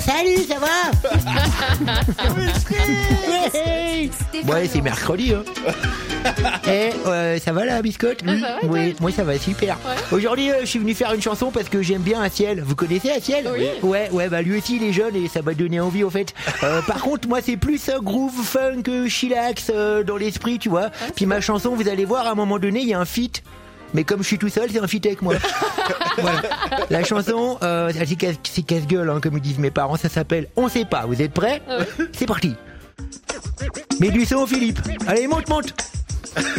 salut, ça va? Ouais, c'est mercredi, hein. Ça va la biscotte? Oui, moi ça va super. Aujourd'hui, je suis venu faire une chanson parce que j'aime bien Aciel. Vous connaissez Aciel? Oui. Ouais, bah lui aussi il est jeune et ça m'a donné envie au fait. Par contre, moi c'est plus groove, funk, chillax dans l'esprit, tu vois. Puis ma chanson, vous allez voir, à un moment donné, il y a un feat. Mais comme je suis tout seul, c'est un feat avec moi. Voilà. La chanson, c'est casse-gueule, hein, comme ils disent mes parents, ça s'appelle On sait pas. Vous êtes prêts? C'est parti. Mets du son, Philippe. Allez, monte.